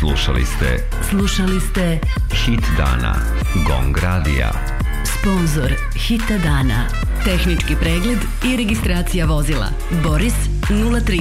Slušali ste Hit dana Gong radija. Sponzor Hita dana. Tehnički pregled i registracija vozila Boris 03